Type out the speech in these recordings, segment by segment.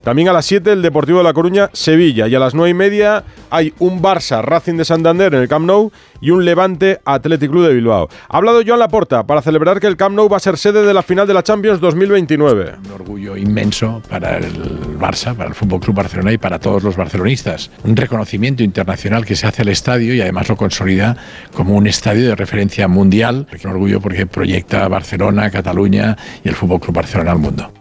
También a las 7 el Deportivo de La Coruña, Sevilla. Y a las 9:30 hay un Barça Racing de Santander en el Camp Nou y un Levante Athletic Club de Bilbao. Ha hablado Joan Laporta para celebrar que el Camp Nou va a ser sede de la final de la Champions 2029. Un orgullo inmenso para el Barça, para el Fútbol Club Barcelona y para todos los barcelonistas. Un reconocimiento internacional que se hace al estadio y además lo consolida como un estadio de referencia mundial. Un orgullo porque proyecta Barcelona, Cataluña y el Fútbol Club Barcelona al mundo.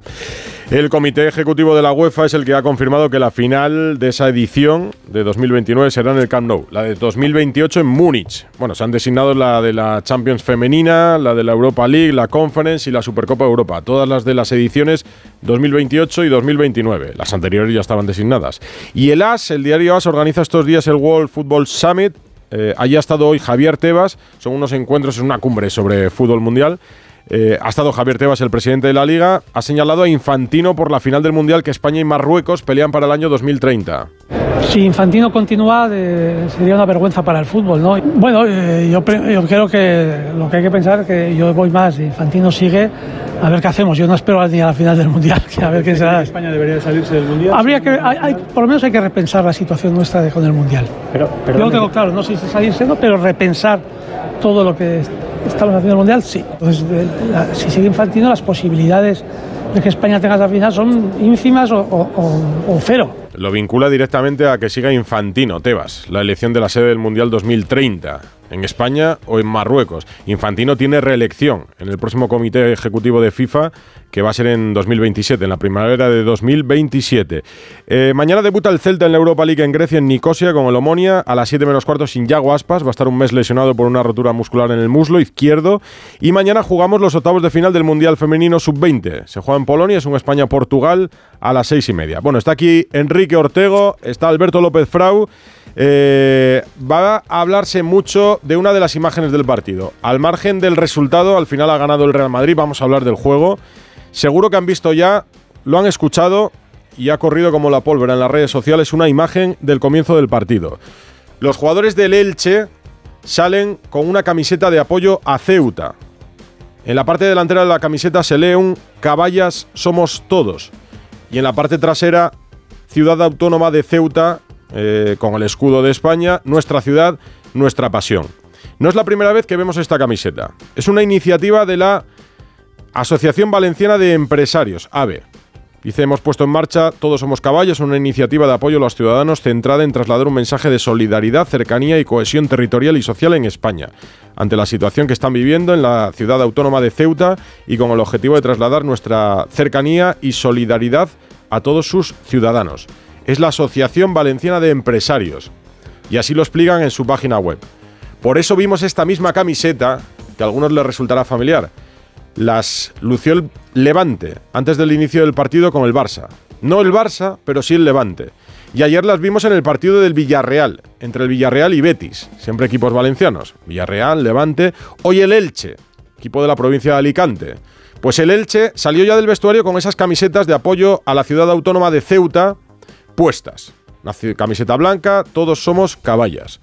El Comité Ejecutivo de la UEFA es el que ha confirmado que la final de esa edición de 2029 será en el Camp Nou, la de 2028 en Múnich. Bueno, se han designado la de la Champions femenina, la de la Europa League, la Conference y la Supercopa de Europa, todas las de las ediciones 2028 y 2029. Las anteriores ya estaban designadas. Y el AS, el diario AS, organiza estos días el World Football Summit. Allí ha estado hoy Javier Tebas, son unos encuentros, es una cumbre sobre fútbol mundial. Ha estado Javier Tebas, el presidente de la Liga, ha señalado a Infantino por la final del Mundial que España y Marruecos pelean para el año 2030. Si Infantino continúa, sería una vergüenza para el fútbol, ¿no? Bueno, yo creo que lo que hay que pensar es que yo voy más, Infantino sigue, a ver qué hacemos. Yo no espero ni a la final del Mundial, que a ver quién será. ¿España debería salirse del Mundial? Habría que, por lo menos hay que repensar la situación nuestra con el Mundial. Yo lo tengo claro, no sé si salirse o no, pero repensar todo lo que estamos haciendo en el Mundial, sí. Entonces, si sigue Infantino, las posibilidades de que España tenga esa final son ínfimas o cero. Lo vincula directamente a que siga Infantino, Tebas, la elección de la sede del Mundial 2030, en España o en Marruecos. Infantino tiene reelección en el próximo Comité Ejecutivo de FIFA, que va a ser en 2027, en la primavera de 2027. Mañana debuta el Celta en la Europa League en Grecia, en Nicosia, con el Omonia, a las 7:15 sin Yago Aspas. Va a estar un mes lesionado por una rotura muscular en el muslo izquierdo. Y mañana jugamos los octavos de final del Mundial Femenino Sub-20. Se juega en Polonia, es un España-Portugal a las 6:30. Bueno, está aquí Enrique Ortego, está Alberto López Frau. Va a hablarse mucho de una de las imágenes del partido. Al margen del resultado, al final ha ganado el Real Madrid, vamos a hablar del juego. Seguro que han visto ya, lo han escuchado y ha corrido como la pólvora en las redes sociales una imagen del comienzo del partido. Los jugadores del Elche salen con una camiseta de apoyo a Ceuta. En la parte delantera de la camiseta se lee un Caballas somos todos. Y en la parte trasera, Ciudad Autónoma de Ceuta, con el escudo de España, nuestra ciudad, nuestra pasión. No es la primera vez que vemos esta camiseta. Es una iniciativa de la Asociación Valenciana de Empresarios, AVE. Dice, hemos puesto en marcha Todos Somos Caballos, una iniciativa de apoyo a los ciudadanos centrada en trasladar un mensaje de solidaridad, cercanía y cohesión territorial y social en España, ante la situación que están viviendo en la ciudad autónoma de Ceuta y con el objetivo de trasladar nuestra cercanía y solidaridad a todos sus ciudadanos. Es la Asociación Valenciana de Empresarios, y así lo explican en su página web. Por eso vimos esta misma camiseta, que a algunos les resultará familiar. Las lució el Levante antes del inicio del partido con el Barça. No el Barça, pero sí el Levante. Y ayer las vimos en el partido del Villarreal, entre el Villarreal y Betis, siempre equipos valencianos. Villarreal, Levante. Hoy el Elche, equipo de la provincia de Alicante. Pues el Elche salió ya del vestuario con esas camisetas de apoyo a la ciudad autónoma de Ceuta puestas. Una camiseta blanca, Todos Somos Caballas.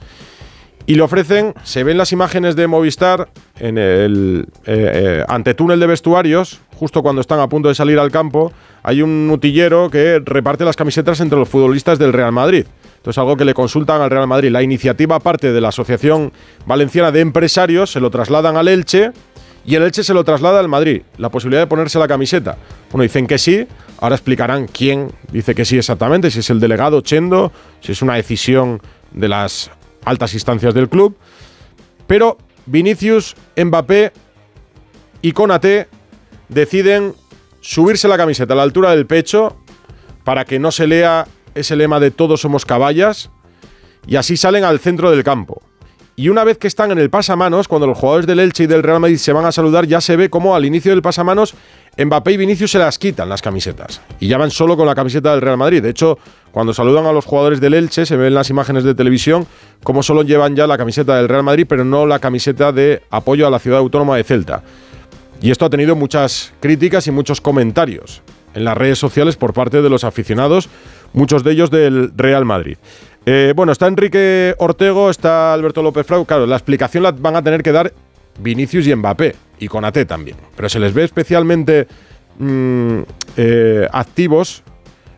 Y le ofrecen, se ven las imágenes de Movistar en el antetúnel de vestuarios, justo cuando están a punto de salir al campo, hay un utillero que reparte las camisetas entre los futbolistas del Real Madrid. Entonces, algo que le consultan al Real Madrid. La iniciativa parte de la Asociación Valenciana de Empresarios, se lo trasladan al Elche y el Elche se lo traslada al Madrid. La posibilidad de ponerse la camiseta. Bueno, dicen que sí, ahora explicarán quién dice que sí exactamente, si es el delegado Chendo, si es una decisión de las altas instancias del club, pero Vinicius, Mbappé y Konaté deciden subirse la camiseta a la altura del pecho para que no se lea ese lema de Todos Somos Caballas, y así salen al centro del campo. Y una vez que están en el pasamanos, cuando los jugadores del Elche y del Real Madrid se van a saludar, ya se ve como al inicio del pasamanos Mbappé y Vinicius se las quitan las camisetas y ya van solo con la camiseta del Real Madrid. De hecho, cuando saludan a los jugadores del Elche, se ven las imágenes de televisión como solo llevan ya la camiseta del Real Madrid, pero no la camiseta de apoyo a la ciudad autónoma de Ceuta. Y esto ha tenido muchas críticas y muchos comentarios en las redes sociales por parte de los aficionados, muchos de ellos del Real Madrid. Bueno, está Enrique Ortego, está Alberto López Frau. Claro, la explicación la van a tener que dar Vinicius y Mbappé, y Konaté también. Pero se les ve especialmente activos